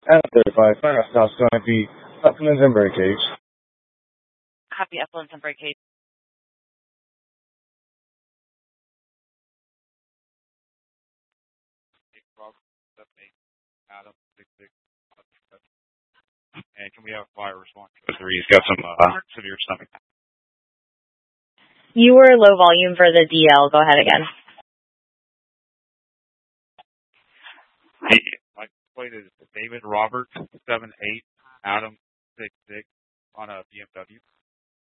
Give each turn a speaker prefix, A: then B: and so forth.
A: And 35, final stop's going to be Uplands and Birdcage.
B: Happy Uplands and Birdcage.
C: Adam, 6-6. And can we have a fire response? He's got some severe stomach.
B: You were low volume for the DL. Go ahead again.
C: Hey, my plate is David Roberts, 7-8, Adam, 6-6 on a BMW.